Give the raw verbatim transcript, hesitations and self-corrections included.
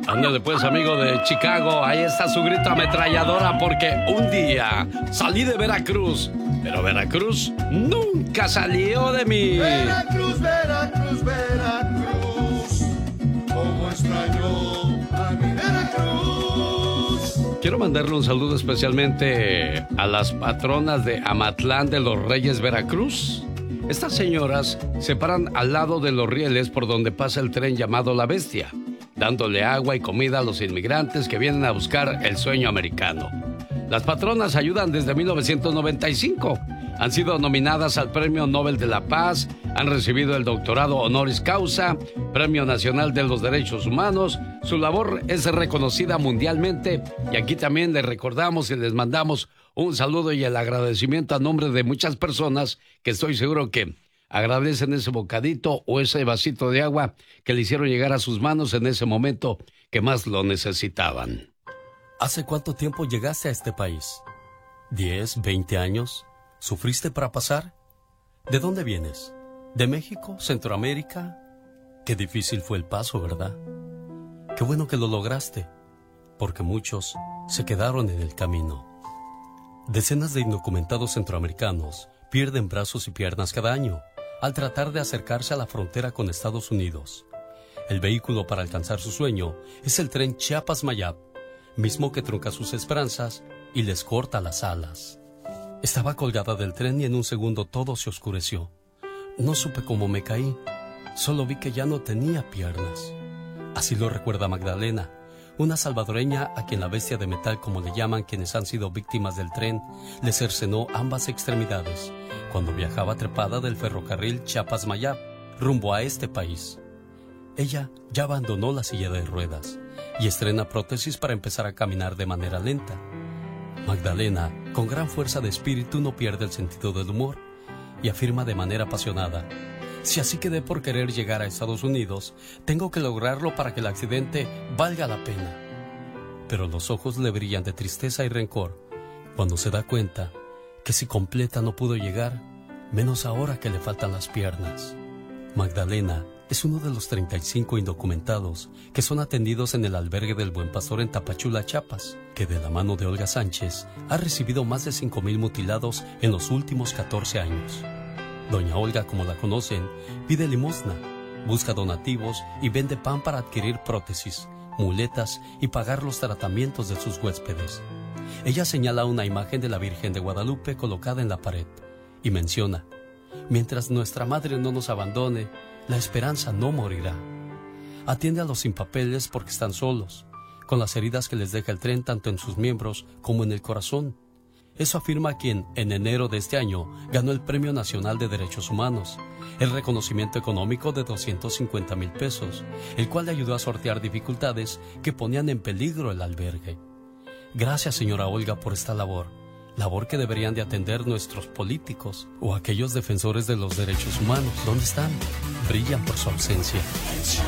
Ándale pues, amigo de Chicago, ahí está su grito ametralladora porque un día salí de Veracruz, pero Veracruz nunca salió de mí. Veracruz, Veracruz, Veracruz, cómo extraño a mi Veracruz. Quiero mandarle un saludo especialmente a las patronas de Amatlán de los Reyes, Veracruz. Estas señoras se paran al lado de los rieles por donde pasa el tren llamado La Bestia, dándole agua y comida a los inmigrantes que vienen a buscar el sueño americano. Las patronas ayudan desde mil novecientos noventa y cinco. Han sido nominadas al Premio Nobel de la Paz, han recibido el doctorado honoris causa, Premio Nacional de los Derechos Humanos. Su labor es reconocida mundialmente y aquí también les recordamos y les mandamos un saludo y el agradecimiento a nombre de muchas personas que estoy seguro que agradecen ese bocadito o ese vasito de agua que le hicieron llegar a sus manos en ese momento que más lo necesitaban. ¿Hace cuánto tiempo llegaste a este país? ¿Diez, veinte años? ¿Sufriste para pasar? ¿De dónde vienes? ¿De México? ¿Centroamérica? Qué difícil fue el paso, ¿verdad? Qué bueno que lo lograste, porque muchos se quedaron en el camino. Decenas de indocumentados centroamericanos pierden brazos y piernas cada año al tratar de acercarse a la frontera con Estados Unidos. El vehículo para alcanzar su sueño es el tren Chiapas-Mayab, mismo que trunca sus esperanzas y les corta las alas. Estaba colgada del tren y en un segundo todo se oscureció. No supe cómo me caí, solo vi que ya no tenía piernas. Así lo recuerda Magdalena, una salvadoreña a quien la bestia de metal, como le llaman quienes han sido víctimas del tren, le cercenó ambas extremidades cuando viajaba trepada del ferrocarril Chiapas-Mayab rumbo a este país. Ella ya abandonó la silla de ruedas y estrena prótesis para empezar a caminar de manera lenta. Magdalena, con gran fuerza de espíritu, no pierde el sentido del humor y afirma de manera apasionada: si así quedé por querer llegar a Estados Unidos, tengo que lograrlo para que el accidente valga la pena. Pero los ojos le brillan de tristeza y rencor cuando se da cuenta que si completa no pudo llegar, menos ahora que le faltan las piernas. Magdalena es uno de los treinta y cinco indocumentados que son atendidos en el albergue del Buen Pastor en Tapachula, Chiapas, que de la mano de Olga Sánchez ha recibido más de cinco mil mutilados en los últimos catorce años. Doña Olga, como la conocen, pide limosna, busca donativos y vende pan para adquirir prótesis, muletas y pagar los tratamientos de sus huéspedes. Ella señala una imagen de la Virgen de Guadalupe colocada en la pared y menciona: mientras nuestra madre no nos abandone, la esperanza no morirá. Atiende a los sin papeles porque están solos, con las heridas que les deja el tren tanto en sus miembros como en el corazón. Eso afirma quien, en enero de este año, ganó el Premio Nacional de Derechos Humanos, el reconocimiento económico de doscientos cincuenta mil pesos, el cual le ayudó a sortear dificultades que ponían en peligro el albergue. Gracias, señora Olga, por esta labor, labor que deberían de atender nuestros políticos o aquellos defensores de los derechos humanos. ¿Dónde están? Brillan por su ausencia.